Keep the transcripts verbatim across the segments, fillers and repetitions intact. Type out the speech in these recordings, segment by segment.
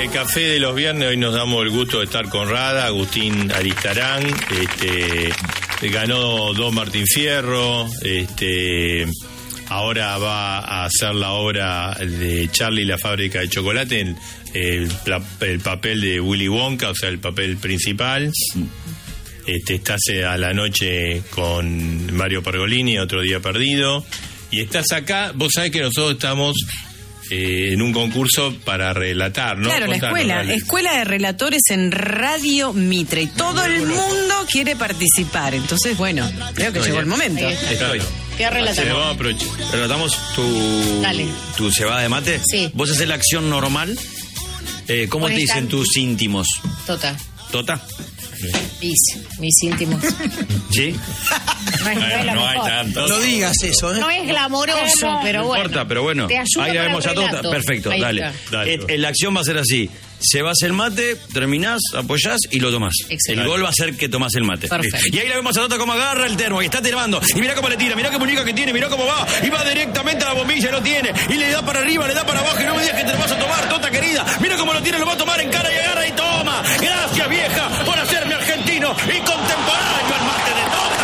el café de los viernes hoy nos damos el gusto de estar con Rada, Agustín Aristarán, este, ganó dos Martín Fierro, este, ahora va a hacer la obra de Charlie y la fábrica de chocolate, el, el, el papel de Willy Wonka, o sea, el papel principal. Este, estás a la noche con Mario Pergolini, Otro Día Perdido, y estás acá. Vos sabés que nosotros estamos eh, en un concurso para relatar, ¿no? Claro, Contanos, la escuela, dale. Escuela de Relatores en Radio Mitre, y todo el mundo quiere participar. Entonces, bueno, creo que Estoy llegó ya. el momento. Estoy. ¿Qué relatamos? Se vamos a aprovechar. Relatamos tu, Dale. tu cebada de mate. Sí. Vos haces la acción normal. Eh, ¿Cómo Con te esta- dicen tus íntimos? Tota. ¿Tota? Mis, mis íntimos. ¿Sí? No es, no es lo No hay mejor. tanto. No digas eso, ¿eh? No es glamoroso, pero No bueno. importa, pero bueno. Te ayuda Ahí la para vemos el a Tota. relato. Perfecto, Ahí dale. está. Dale. Eh, eh, la acción va a ser así. Se va a hacer el mate, terminás, apoyás y lo tomás. Excelente. El gol va a ser que tomás el mate. Perfecto. Y ahí la vemos a Tota cómo agarra el termo y está termando. Y mirá cómo le tira, mirá qué muñeca que tiene, mirá cómo va. Y va directamente a la bombilla y lo tiene. Y le da para arriba, le da para abajo y no me digas que te lo vas a tomar, Tota querida. Mira cómo lo tiene, lo va a tomar en cara y agarra y toma. Gracias, vieja, por hacerme argentino y contemporáneo al mate de Tota.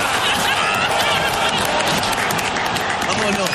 Vámonos.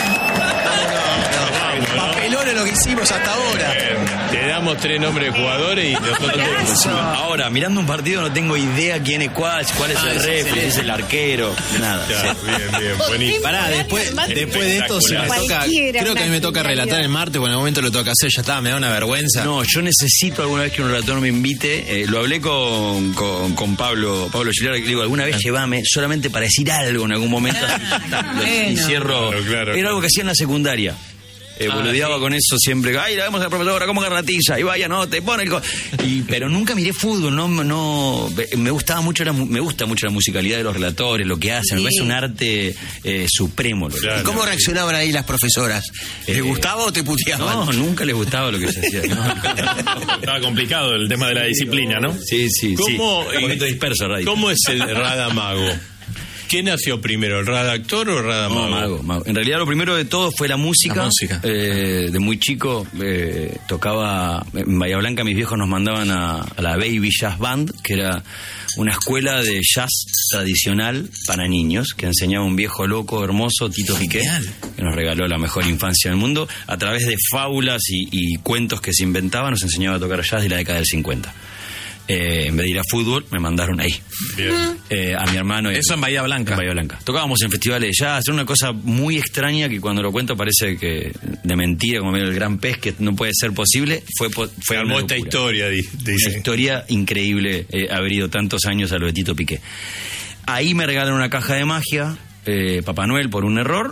Vámonos. Papelón es lo que hicimos hasta ahora. Eh, te damos tres nombres de jugadores y nosotros... Ahora, mirando un partido no tengo idea quién es cuál, cuál es Ah, el es ref, excelente. es el arquero, nada. Ya, Sí. bien, bien, buenísimo. Pará, después, después de esto, si me toca, Cualquiera, creo que a mí me toca nacionalidad. relatar el martes, bueno, en algún momento lo toca hacer, ya está, me da una vergüenza. No, yo necesito alguna vez que un relator me invite. Eh, lo hablé con, con, con Pablo, Pablo Gilar, que le digo, alguna vez llévame solamente para decir algo en algún momento. Lo- y Bueno. cierro. Claro, claro, Era claro. algo que hacía en la secundaria. Eh, Ah, boludeaba sí. con eso siempre. Ay, la vemos a la profesora, ¿cómo agarra la tiza? Y vaya, no, te pone el... co-. Y, pero nunca miré fútbol, no, no, me gustaba mucho la, mu- me gusta mucho la musicalidad de los relatores, lo que hacen, me Sí. parece un arte eh, supremo. Lo que- Claro. ¿Y cómo reaccionaban ahí las profesoras? ¿Les Eh, gustaba o te puteaban? No, nunca les gustaba lo que se hacía. No. Estaba complicado el tema de la disciplina, ¿no? Sí, sí, ¿Cómo, sí. Un poquito disperso, Radio. ¿Cómo es el Rada Mago? ¿Qué nació primero, el Rada Actor o el Rada No, Mago? mago, mago. En realidad lo primero de todo fue la música. La música. Eh, de muy chico eh, tocaba en Bahía Blanca, mis viejos nos mandaban a, a la Baby Jazz Band, que era una escuela de jazz tradicional para niños, que enseñaba un viejo loco, hermoso, Tito Piqué, que nos regaló la mejor infancia del mundo. A través de fábulas y, y cuentos que se inventaban, nos enseñaba a tocar jazz de la década del cincuenta. Eh, en vez de ir a fútbol, me mandaron ahí. Bien. Eh, a mi hermano. y- Eso en Bahía Blanca. En Bahía Blanca. Tocábamos en festivales de jazz, era una cosa muy extraña que cuando lo cuento parece que de mentira, como medio el gran pez, que no puede ser posible. Fue, po- fue Armó una esta locura. historia, di- Una dice. historia increíble eh, haber ido tantos años a lo de Tito Piqué. Ahí me regalaron una caja de magia, eh, Papá Noel por un error,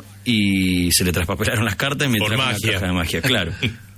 y se le traspapelaron las cartas y me Por trajo magia. una caja de magia, claro.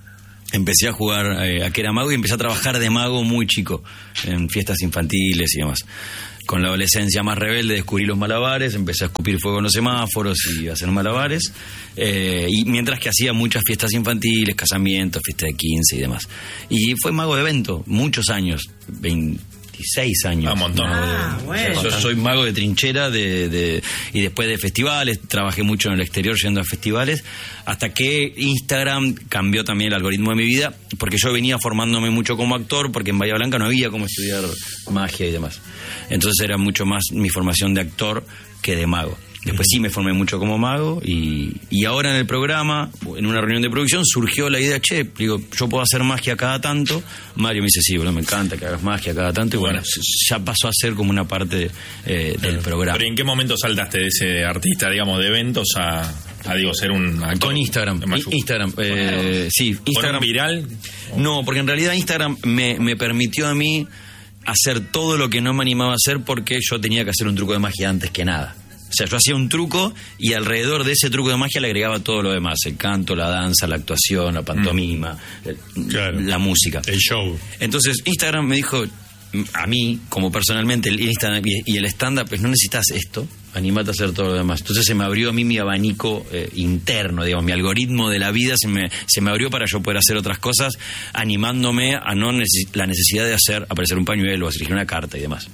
Empecé a jugar eh, a que era mago y empecé a trabajar de mago muy chico, en fiestas infantiles y demás. Con la adolescencia más rebelde descubrí los malabares, empecé a escupir fuego en los semáforos y a hacer malabares, eh, y mientras que hacía muchas fiestas infantiles, casamientos, fiestas de quince y demás. Y fue mago de evento, muchos años, veintiséis años. Ah, un montón. Mago de- Ah, bueno. Yo soy mago de trinchera de, de- y después de festivales, trabajé mucho en el exterior yendo a festivales, hasta que Instagram cambió también el algoritmo de mi vida, porque yo venía formándome mucho como actor, porque en Bahía Blanca no había cómo estudiar magia y demás. Entonces era mucho más mi formación de actor que de mago. Después sí me formé mucho como mago y, y ahora en el programa, en una reunión de producción, surgió la idea, che, digo, yo puedo hacer magia cada tanto. Mario me dice, sí, bueno, me encanta que hagas magia cada tanto. Y bueno, ya pasó a ser como una parte eh, del programa. Pero ¿en qué momento saltaste de ese artista, digamos, de eventos a, a digo, ser un actor? Con Instagram. Más- I- Instagram, eh, sí, ¿Con Instagram. un viral? No, porque en realidad Instagram me, me permitió a mí hacer todo lo que no me animaba a hacer porque yo tenía que hacer un truco de magia antes que nada. O sea, yo hacía un truco y alrededor de ese truco de magia le agregaba todo lo demás. El canto, la danza, la actuación, la pantomima, el- Claro. la música. El show. Entonces Instagram me dijo, a mí, como personalmente, el Instagram y y el stand-up, pues no necesitas esto, animate a hacer todo lo demás. Entonces se me abrió a mí mi abanico eh, interno, digamos, mi algoritmo de la vida se me, se me abrió para yo poder hacer otras cosas, animándome a no neces- la necesidad de hacer aparecer un pañuelo, hacer una carta y demás.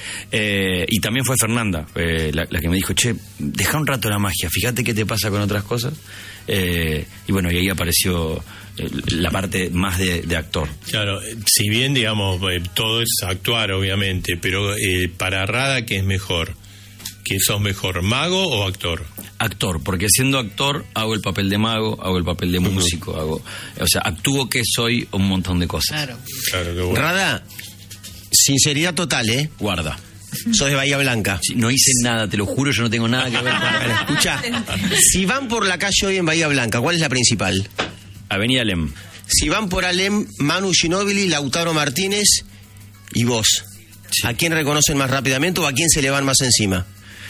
Eh, y también fue Fernanda, eh, la, la que me dijo, che, deja un rato la magia, fíjate qué te pasa con otras cosas. Eh, y bueno, y ahí apareció eh, la parte más de, de actor. Claro, si bien, digamos, eh, todo es actuar, obviamente, pero eh, para Rada, ¿qué es mejor? ¿Que sos mejor, mago o actor? Actor, porque siendo actor hago el papel de mago, hago el papel de músico, hago, o sea, actúo que soy un montón de cosas. Claro. Claro, qué bueno. Rada, sinceridad total, ¿eh? Guarda. Sos de Bahía Blanca. Sí, no hice nada, te lo juro, yo no tengo nada que ver con... Escucha, si van por la calle hoy en Bahía Blanca, ¿cuál es la principal? Avenida Alem. Si van por Alem, Manu Ginóbili, Lautaro Martínez y vos, Sí. ¿a quién reconocen más rápidamente o a quién se le van más encima?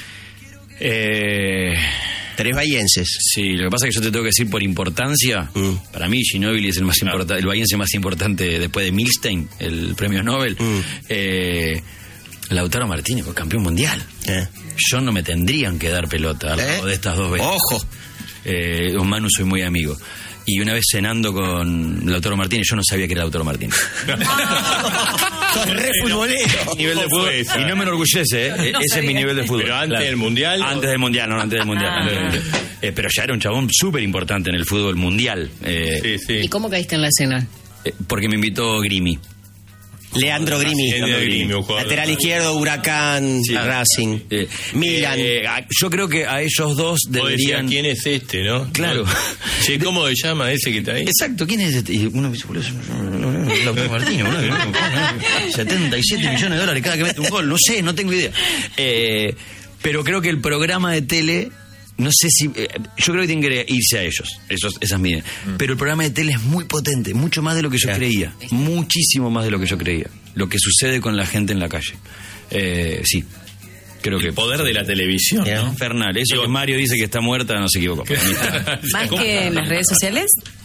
Eh... Tres bahienses. Sí, lo que pasa es que yo te tengo que decir por importancia, Mm. para mí Ginóbili es el más importante, el bahiense más importante después de Milstein, el premio Nobel. Mm. Eh, Lautaro Martínez, fue campeón mundial. Eh. Yo no me tendrían que dar pelota al ¿Eh? lado de estas dos veces. Ojo. Eh, con Manu soy muy amigo. Y una vez cenando con Lautaro Martínez, yo no sabía que era Lautaro Martínez. Sos re futbolero. Nivel de ¿Cómo fútbol. fue esa? Y no me enorgullece, ¿eh? E- Ese es mi nivel de fútbol. ¿Pero antes del Mundial, o? Antes del Mundial, no, antes del Mundial. antes del Mundial. Eh, pero ya era un chabón súper importante en el fútbol mundial. Eh, Sí, sí. ¿Y cómo caíste en la escena? eh, porque me invitó Grimi. Leandro Grimi. Leandro Grimi, un jugador. Lateral izquierdo, Huracán, Sí. Racing, Eh, Milan. eh, a- yo creo que a ellos dos Vos decías, deberían... ¿quién es este, no? Claro. Che, ¿cómo se llama ese que está ahí? Exacto, ¿quién es este? Y uno dice, boludo, es Lautaro Martínez, boludo. setenta y siete millones de dólares cada que mete un gol, no sé, no tengo idea. Eh, pero creo que el programa de tele, no sé si... eh, yo creo que tienen que irse a ellos, esos, esas mides. Pero el programa de tele es muy potente, mucho más de lo que yo creía. Muchísimo más de lo que yo creía. Lo que sucede con la gente en la calle. Eh, sí, creo que... El poder de la televisión, Ya. ¿no? Infernal, eso que Mario dice que está muerta, no se equivoca. Para mí está- Más que en las redes sociales.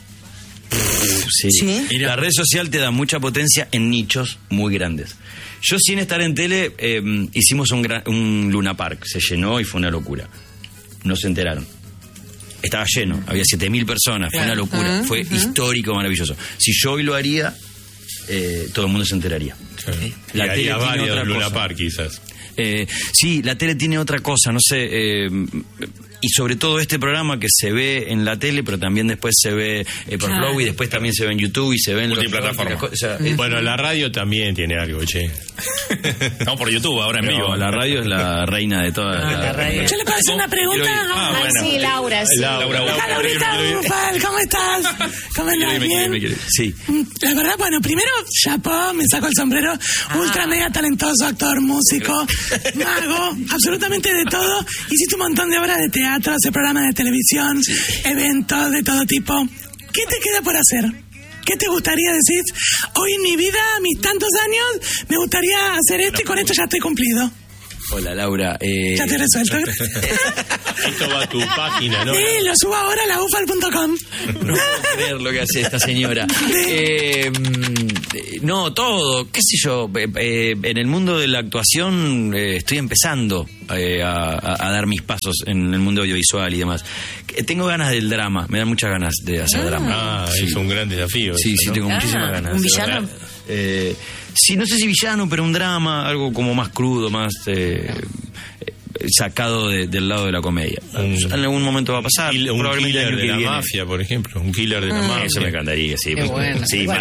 Sí. Sí. La red social te da mucha potencia en nichos muy grandes. Yo, sin estar en tele, eh, hicimos un, gran, un Luna Park. Se llenó y fue una locura. No se enteraron. Estaba lleno, había siete mil personas, fue una locura. Fue histórico, maravilloso. Si yo hoy lo haría, eh, todo el mundo se enteraría. La Y tele haría tiene varios otra Luna cosa. Park, quizás. Eh, sí, la tele tiene otra cosa, no sé, eh, y sobre todo este programa que se ve en la tele, pero también después se ve eh, por Claro. Flow y después también se ve en YouTube y se ve en los Multiplataforma. shorts y las cosas, o sea, es- Bueno, la radio también tiene algo, che. Estamos por YouTube ahora en pero vivo. la radio es la reina de todas. Ah, la radio. Yo le puedo hacer una pregunta. Ah, Ay, bueno. sí, Laura, sí. Laura, Hola, Laurita Bufal, ¿cómo estás? ¿Cómo Me andas? quiere, me quiere, ¿Bien? me quiere. Sí. La verdad, bueno, primero, chapó, me saco el sombrero, ultra mega talentoso, actor, músico, mago, absolutamente de todo. Hiciste un montón de obras de teatro, hace programas de televisión, eventos de todo tipo. ¿Qué te queda por hacer? ¿Qué te gustaría decir? Hoy en mi vida, a mis tantos años, me gustaría hacer esto y con esto ya estoy cumplido. Hola, Laura. Eh, Ya te resuelto. Esto va a tu página, ¿no? Sí, lo subo ahora a la ufal punto com. No puedo creer lo que hace esta señora. Eh, mm, no, todo, qué sé yo. eh, eh, en el mundo de la actuación eh, estoy empezando eh, a, a- a dar mis pasos en el mundo audiovisual y demás. Eh, Tengo ganas del drama, me dan muchas ganas de hacer drama. Ah, es un gran desafío. Sí, eso, sí, ¿no? tengo Ah, muchísimas ganas. ¿un de villano? verdad. Eh, sí, no sé si villano, pero un drama, algo como más crudo, más eh, eh, sacado de- del lado de la comedia. Un- en algún momento va a pasar. Kill- un probablemente el killer año de que la viene. mafia, por ejemplo. Un killer de la mafia. Eso me encantaría, sí. Qué bueno. Sí, Igual,